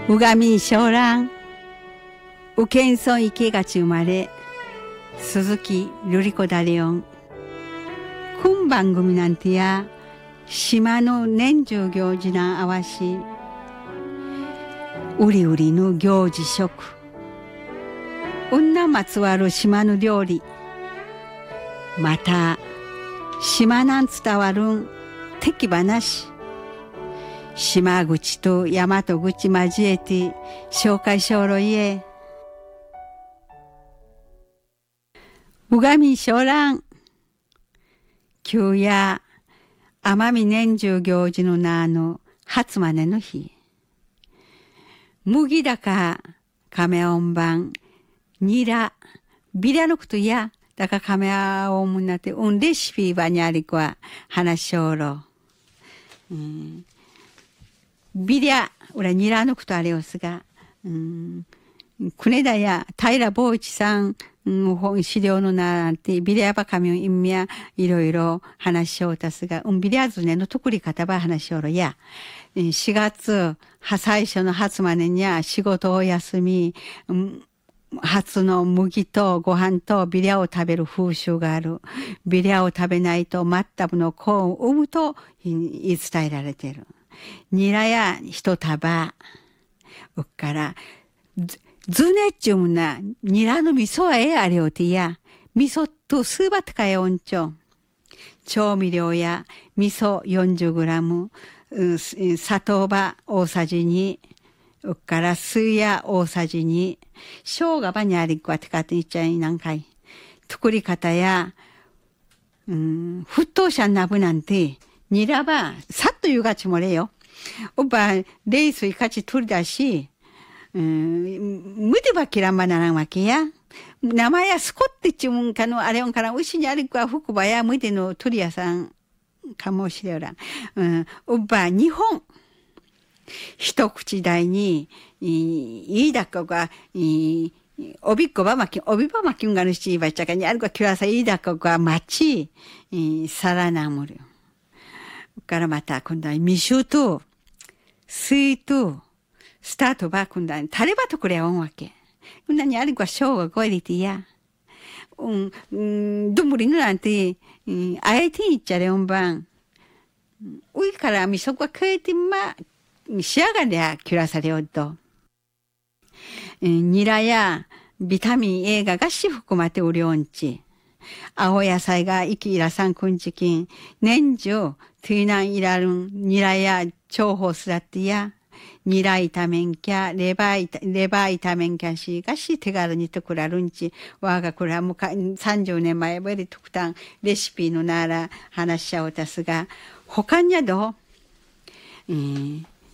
うがみしょうらん、うけんそ池がち生まれ、鈴木瑠璃子だれよん。今番組なんてや、島の年中行事なあわし、うりうりの行事食、女まつわる島の料理、また、島なん伝わるん、敵話、島口と大和口交えて紹介しょろいえ。うがみしょらん。旧夜、奄美年中行事の名の初まねの日。麦高、亀音番、ニラ、ビラのことや、だか亀音なって、レシピばにありこは話しょろ。ビリャ、俺ニラのことあれよすが、国田や平坊一さん、資料のなんて、ビリャばかみを意味や、いろいろ話しようたすが、ビリャずねのとくり方ば話しよろや、4月、最初の初までには仕事を休み、初の麦とご飯とビリャを食べる風習がある。ビリャを食べないと全くの子を産むと言い伝えられている。ニラや一束、うっから、ずねっちゅうな、ニラの味噌はあれよてや、味噌とスーバってかえおんちょ。調味料や味噌 40g、砂糖ば大さじ2、うっから水や大さじ2、生姜ばにありっこはてかっていっちゃいなんかい。作り方や、沸騰者なぶなんて、ニラば、さっと湯がちもれよ。おば、レイスいかち取りだし、無でばきらんばならんわけや。名前やスコってちゅうんかの、あれんから、牛にありっこは福場や無での鳥屋さんかもしれおらん。おば、日本。一口大に、いいだっこが、おびっこばまき、おびばまきんがるし、ばっちゃかにあるかきらさいいだっこがまち、さらなむる。からまた、今度は味噌と、水と、スタートば、今度はタレばとくれおんわけ。こんなにあるかしょうがごえりてや。どんぶりのなんて、あえていっちゃれおんばん。おいから味噌がかえてま、仕上がりゃきらされおっと。ニラやビタミン A がし含まっておりょんち。青野菜が生きいらさんくんちきん。年中、トゥイナンいらるん、ニラや重宝すらってや。ニラ炒めんきゃ、レバー炒めんきゃしがし手軽にとくらるんち。わがくらもか30年前ばりとくたんレシピのなら話しちゃおたすが、他にはどう